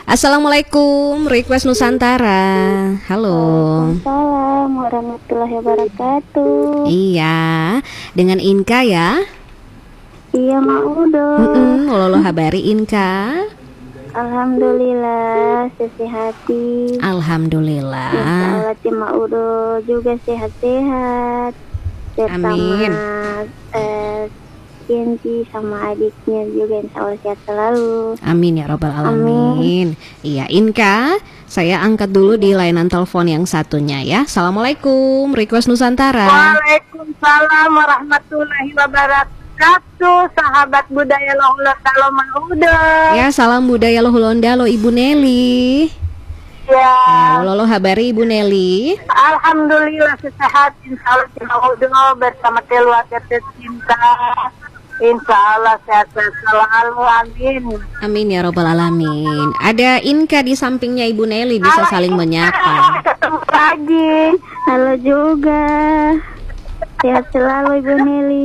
Assalamualaikum, Request Nusantara. Halo. Waalaikumsalam warahmatullahi wabarakatuh. Iya, dengan Inka ya. Iya, Mak Udo. Lolo habari Inka. Alhamdulillah, sesehati. Alhamdulillah. Insya Allah Mak Udo juga sehat-sehat. Amin. Kinti sama adiknya juga insya Allah sehat selalu. Amin ya robbal alamin. Iya Inka, saya angkat dulu di layanan telepon yang satunya ya. Assalamualaikum, Request Nusantara. Waalaikumsalam warahmatullahi wabarakatuh. Sahabat budaya Lohulondalo Maudo. Ya, salam budaya Lohulondalo Ibu Nelly. Ya. Lolo habari Ibu Nelly. Alhamdulillah sehat insya Allah Maudo bersama keluarga tercinta. Insya Allah sehat selalu, amin. Amin ya robbal alamin. Ada Inka di sampingnya Ibu Nelly, bisa saling menyapa. Ketemu lagi. Halo juga. Sehat selalu Ibu Nelly.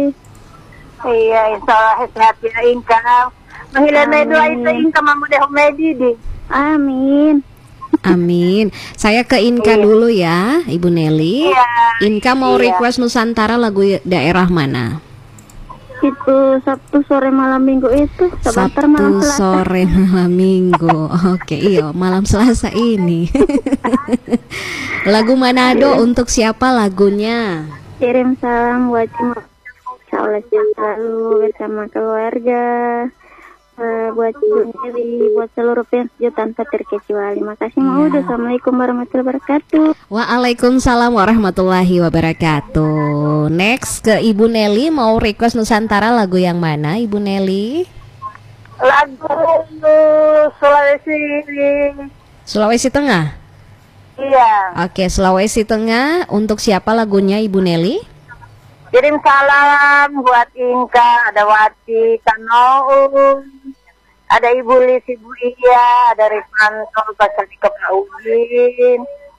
Iya, insya Allah sehat ya Inka. Menghilangnya doa itu Inka mamudah humedi di. Amin. Amin. Saya ke Inka dulu ya, Ibu Nelly. Iya. Inka mau request Nusantara lagu daerah mana? Itu Sabtu sore malam Minggu itu. Sebentar malam Sabtu Selasa. sore malam Minggu. Oke, iya malam Selasa ini. Lagu Manado untuk siapa lagunya? Kirim salam buat Cima. Insya Allah sehat selalu bersama keluarga. Buat Ibu Nelly, buat seluruh fans tanpa terkecuali. Makasih Mak Udo. Assalamualaikum warahmatullahi wabarakatuh. Waalaikumsalam warahmatullahi wabarakatuh. Next ke Ibu Nelly, mau request Nusantara lagu yang mana Ibu Nelly? Lagu Sulawesi. Sulawesi Tengah. Iya. Oke, Sulawesi Tengah untuk siapa lagunya Ibu Nelly? Kirim salam buat Inka, ada Wati, Kanoum, ada Ibu Lis, Ibu Iya, ada Rifanto, Pasal Kepaudin.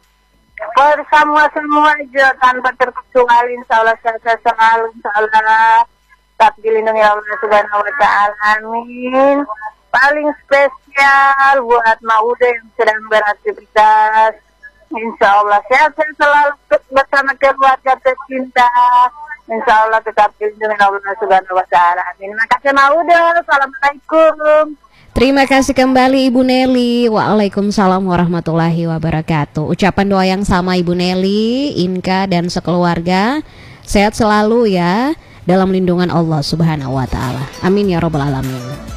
Bersama semua aja tanpa terkecuali, insya Allah sehat selalu, insya Allah tetap dilindungi Allah Subhanahu Wa Taala, amin. Paling spesial buat Maudo yang sedang beraktivitas, insya Allah sehat selalu bersama keluarga tercinta. Insya Allah tetap dilindungi Allah Subhanahu Wa Taala. Amin. Makasih Maudo. Assalamualaikum. Terima kasih kembali Ibu Nelly. Waalaikumsalam warahmatullahi wabarakatuh. Ucapan doa yang sama Ibu Nelly, Inka dan sekeluarga sehat selalu ya dalam lindungan Allah Subhanahu Wa Taala. Amin ya robbal alamin.